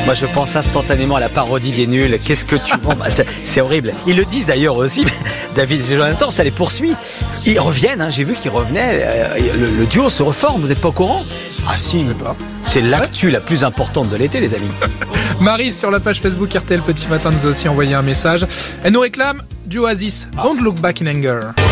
Moi, je pense instantanément à la parodie des nuls. Qu'est-ce que tu vends ? C'est horrible. Ils le disent d'ailleurs aussi. David et Jonathan, ça les poursuit. Ils reviennent. J'ai vu qu'ils revenaient. Le duo se reforme. Vous n'êtes pas au courant ? Ah si. C'est l'actu la plus importante de l'été, les amis. Marie, sur la page Facebook RTL Petit Matin, nous a aussi envoyé un message. Elle nous réclame du Oasis. Don't Look Back in Anger.